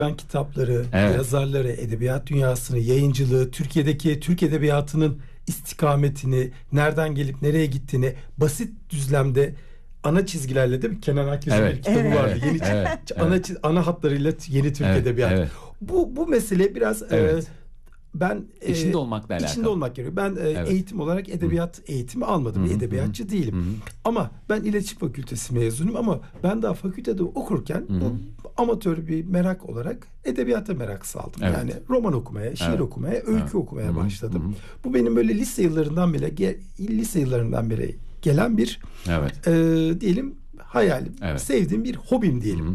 Ben kitapları, Evet. yazarları, edebiyat dünyasını, yayıncılığı, Türk edebiyatının istikametini, nereden gelip nereye gittiğini basit düzlemde ana çizgilerle, değil mi? Kenan Akgüz'ün Evet. bir kitabı Evet. vardı. Yeni Evet. ana hatlarıyla yeni Türk Evet, edebiyatı. evet. Bu mesele biraz Evet. ben İçinde olmakla alakalı. içinde olmak gerekiyor. Ben Evet. eğitim olarak edebiyat eğitimi almadım. Bir edebiyatçı değilim. Ama ben iletişim fakültesi mezunuyum, ama ben daha fakültede okurken bu amatör bir merak olarak edebiyata merak saldım. Evet. Yani roman okumaya, şiir Evet. okumaya, öykü Evet. okumaya başladım. Bu benim böyle lise yıllarından beri gelen bir Evet. diyelim hayalim, Evet. sevdiğim bir hobim diyelim.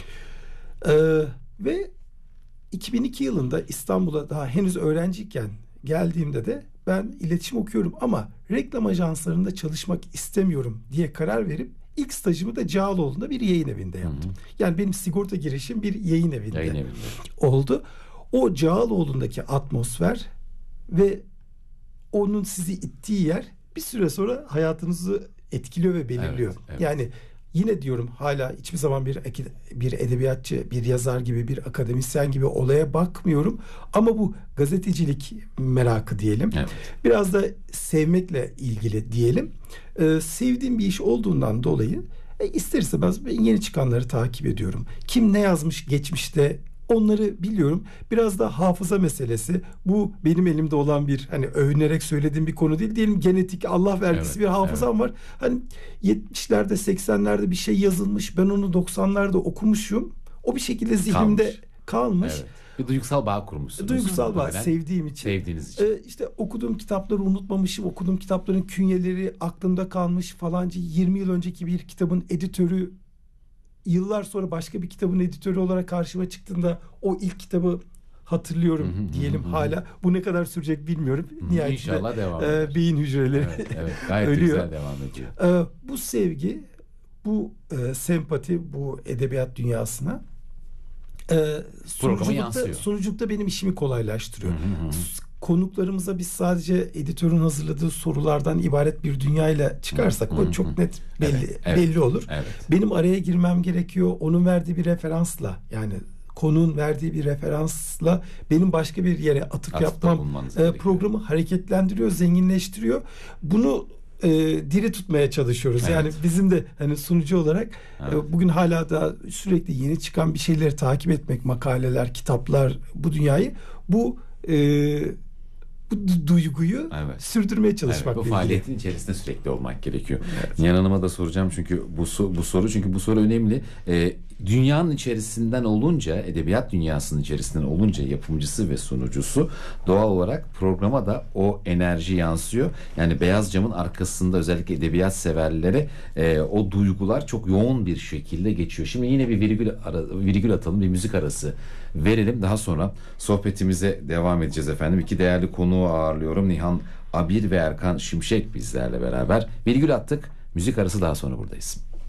Ve 2002 yılında İstanbul'a daha henüz öğrenciyken geldiğimde de ben iletişim okuyorum ama reklam ajanslarında çalışmak istemiyorum diye karar verip ilk stajımı da Cağaloğlu'nda bir yayın evinde yaptım. Yani benim sigorta girişim bir yayın evinde oldu. O Cağaloğlu'ndaki atmosfer ve onun sizi ittiği yer bir süre sonra hayatınızı etkiliyor ve belirliyor. Evet, evet. Yani yine diyorum, hala hiçbir zaman bir edebiyatçı, bir yazar gibi, bir akademisyen gibi olaya bakmıyorum. Ama bu gazetecilik merakı diyelim. Evet. Biraz da sevmekle ilgili diyelim. Sevdiğim bir iş olduğundan dolayı ister istemez ben yeni çıkanları takip ediyorum. Kim ne yazmış geçmişte, onları biliyorum. Biraz da hafıza meselesi. Bu benim elimde olan bir, hani övünerek söylediğim bir konu değil. Diyelim genetik, Allah vergisi Evet, bir hafızam var. Hani 70'lerde 80'lerde bir şey yazılmış. Ben onu 90'larda okumuşum. O bir şekilde zihnimde kalmış. Evet. Bir duygusal bağ kurmuşsunuz. Duygusal bağ, Muhtemelen. sevdiğim için. Sevdiğiniz için. İşte okuduğum kitapları unutmamışım. Okuduğum kitapların künyeleri aklımda kalmış. Falanca 20 yıl önceki bir kitabın editörü yıllar sonra başka bir kitabın editörü olarak karşıma çıktığında o ilk kitabı hatırlıyorum diyelim hala. Bu ne kadar sürecek bilmiyorum. Nihayetinde İnşallah devam eder. beyin hücreleri Evet, gayet ölüyor. güzel devam ediyor. Bu sevgi, bu sempati, bu edebiyat dünyasına sunuculukta benim işimi kolaylaştırıyor. Konuklarımıza biz sadece editörün hazırladığı sorulardan ibaret bir dünyayla çıkarsak o çok net belli olur. Evet. Benim araya girmem gerekiyor. Onun verdiği bir referansla, yani konuğun verdiği bir referansla benim başka bir yere atıf yapmam programı hareketlendiriyor, zenginleştiriyor. Bunu diri tutmaya çalışıyoruz. Evet. Yani bizim de hani sunucu olarak bugün hala da sürekli yeni çıkan bir şeyleri takip etmek, makaleler, kitaplar, bu dünyayı, bu duyguyu sürdürmeye çalışmak. Bu faaliyetin içerisinde sürekli olmak gerekiyor. Evet. Nihan Hanım'a da soracağım çünkü bu soru önemli. Dünyanın içerisinden olunca, edebiyat dünyasının içerisinden olunca yapımcısı ve sunucusu, doğal olarak programa da o enerji yansıyor. Yani beyaz camın arkasında özellikle edebiyat severlere o duygular çok yoğun bir şekilde geçiyor. Şimdi yine bir virgül atalım, bir müzik arası verelim. Daha sonra sohbetimize devam edeceğiz efendim. İki değerli konuğu ağırlıyorum. Nihan Abir ve Erkan Şimşek bizlerle beraber. Virgül attık. Müzik arası, daha sonra buradayız.